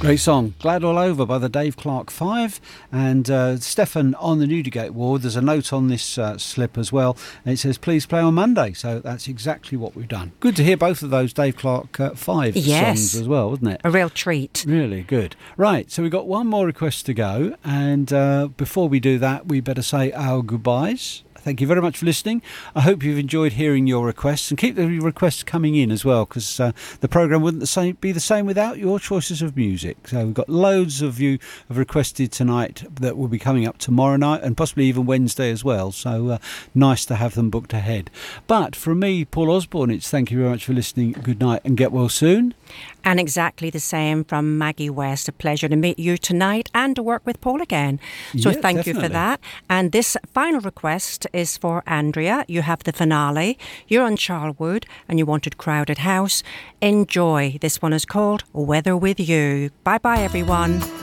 Great song, Glad All Over by the Dave Clark Five. And Stefan on the Newdigate ward, there's a note on this slip as well, and it says please play on Monday, so that's exactly what we've done. Good to hear both of those Dave Clark Five songs as well, wasn't it? A real treat. Really good. Right, so we've got one more request to go, and before we do that, we better say our goodbyes. Thank you very much for listening. I hope you've enjoyed hearing your requests, and keep the requests coming in as well, because the programme wouldn't be the same without your choices of music. So we've got loads of you have requested tonight that will be coming up tomorrow night and possibly even Wednesday as well. So nice to have them booked ahead. But from me, Paul Osborne, it's thank you very much for listening. Good night and get well soon. And exactly the same from Maggie West. A pleasure to meet you tonight and to work with Paul again. So yeah, thank definitely. you for that. And this final request is for Andrea. You have the finale. You're on Charlwood and you wanted Crowded House. Enjoy. This one is called Weather With You. Bye-bye, everyone.